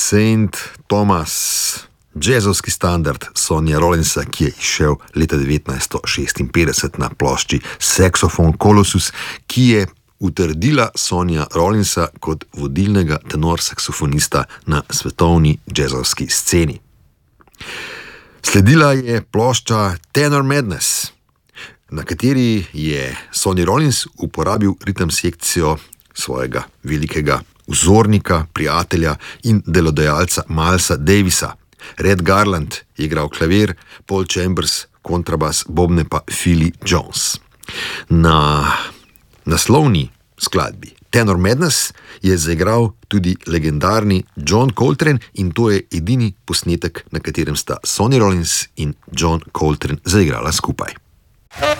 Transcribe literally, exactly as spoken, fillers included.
Saint Thomas, jazzovski standard Sonja Rollinsa, ki je izšel leta devetnajststo šestinpetdeset na plošči Saxophone Colossus, ki je utrdila Sonja Rollinsa kot vodilnega tenor saksofonista na svetovni jazzovski sceni. Sledila je plošča Tenor Madness, na kateri je Sonny Rollins uporabil ritem sekcijo svojega velikega vzornika, prijatelja in delodajalca Milesa Davisa. Red Garland je igral klavir, Paul Chambers kontrabas, bobne pa Philly Jones. Na naslovni skladbi Tenor Madness je zaigral tudi legendarni John Coltrane in to je edini posnetek, na katerem sta Sonny Rollins in John Coltrane zaigrala skupaj.